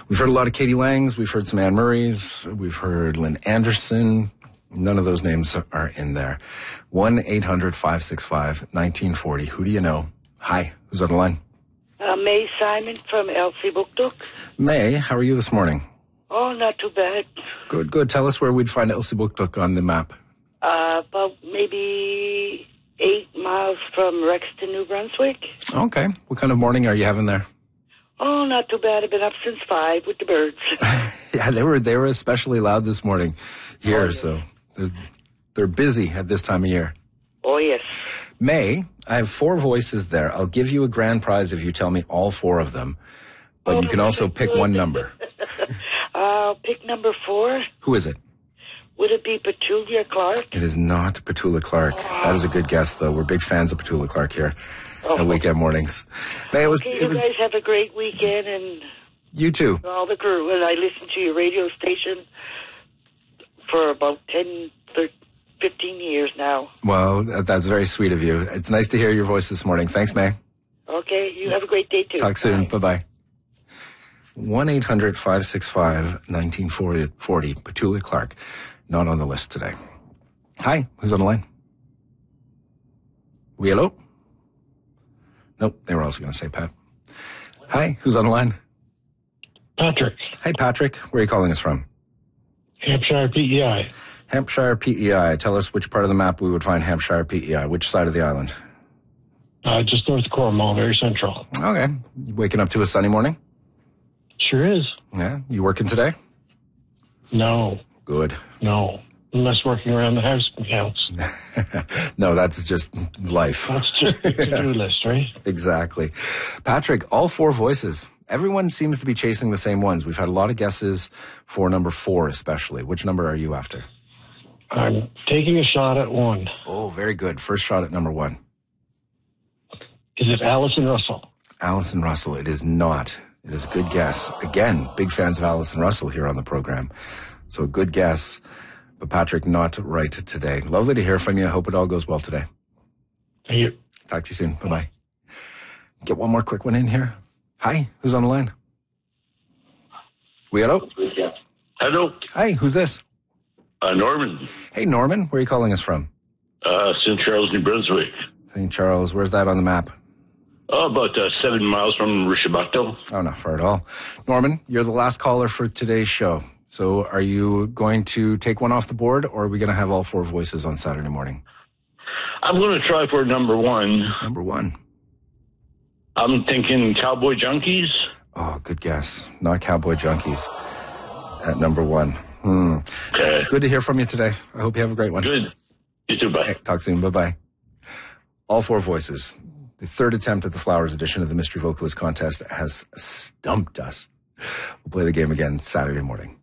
We've heard a lot of Katie Langs. We've heard some Anne Murrays. We've heard Lynn Anderson. None of those names are in there. 1-800-565-1940. Who do you know? Hi, who's on the line? May Simon from Elsipogtog. May, how are you this morning? Oh, not too bad. Good, good. Tell us where we'd find Elsipogtog on the map. About maybe 8 miles from Rexton, New Brunswick. Okay. What kind of morning are you having there? Oh, not too bad. I've been up since 5 with the birds. Yeah, they were especially loud this morning here, so they're busy at this time of year. Oh, yes. May, I have 4 voices there. I'll give you a grand prize if you tell me all 4 of them, but you can also pick one number. I'll pick number 4. Who is it? Would it be Petula Clark? It is not Petula Clark. That is a good guess, though. We're big fans of Petula Clark here at Weekend Mornings. May, you guys have a great weekend, and you too. All the crew. And I listen to your radio station for about 10, 15 years now. Well, that's very sweet of you. It's nice to hear your voice this morning. Thanks, May. Okay, you have a great day, too. Talk soon. Bye-bye. 1-800-565-1940. Petula Clark, not on the list today. Hi, who's on the line? Oui, hello? Nope, they were also going to say Pat. Hi, who's on the line? Patrick. Hi, Patrick. Where are you calling us from? Hampshire PEI. Hampshire PEI. Tell us which part of the map we would find Hampshire PEI. Which side of the island? Just north of Cornwall, very central. Okay. You waking up to a sunny morning? Sure is. Yeah. You working today? No. Good. No. Unless working around the house counts. No, that's just life. That's just the to-do list, right? Exactly. Patrick, all 4 voices. Everyone seems to be chasing the same ones. We've had a lot of guesses for number 4 especially. Which number are you after? I'm taking a shot at 1. Oh, very good. First shot at number 1. Is it Alison Russell? Alison Russell. It is not. It is a good guess. Again, big fans of Alison Russell here on the program. So a good guess. But Patrick, not right today. Lovely to hear from you. I hope it all goes well today. Thank you. Talk to you soon. Bye-bye. Get one more quick one in here. Hi, who's on the line? Oui, hello? Hello. Hi, who's this? Norman. Hey, Norman. Where are you calling us from? St. Charles, New Brunswick. St. Charles. Where's that on the map? About 7 miles from Rishabakto. Oh, not far at all. Norman, you're the last caller for today's show. So are you going to take one off the board, or are we going to have all 4 voices on Saturday morning? I'm going to try for number 1. Number 1. I'm thinking Cowboy Junkies. Oh, good guess. Not Cowboy Junkies at number 1. Okay. Good to hear from you today. I hope you have a great one. Good. You too. Bye. Hey, talk soon. Bye-bye. All 4 voices. The 3rd attempt at the Flowers edition of the Mystery Vocalist Contest has stumped us. We'll play the game again Saturday morning.